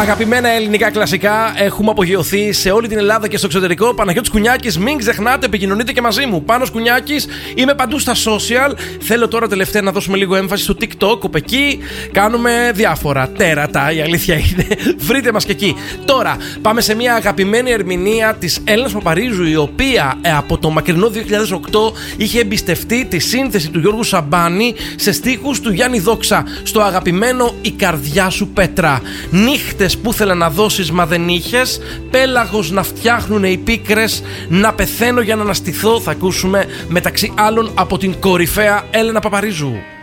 Αγαπημένα ελληνικά κλασικά έχουμε απογειωθεί σε όλη την Ελλάδα και στο εξωτερικό. Παναγιώτης Κουνιάκης, μην ξεχνάτε, επικοινωνείτε και μαζί μου. Πάνος Κουνιάκης, είμαι παντού στα social. Θέλω τώρα τελευταία να δώσουμε λίγο έμφαση στο TikTok. Όπου εκεί κάνουμε διάφορα τέρατα, η αλήθεια είναι. Βρείτε μας και εκεί. Τώρα πάμε σε μια αγαπημένη ερμηνεία της Έλληνας Παπαρίζου, η οποία από το μακρινό 2008 είχε εμπιστευτεί τη σύνθεση του Γιώργου Σαμπάνη σε στίχους του Γιάννη Δόξα στο αγαπημένο «Η καρδιά σου πέτρα». Νύχτες που ήθελα να δώσεις μα δεν είχες, πέλαγος να φτιάχνουνε οι πίκρες, να πεθαίνω για να αναστηθώ. Θα ακούσουμε μεταξύ άλλων από την κορυφαία Έλενα Παπαρίζου.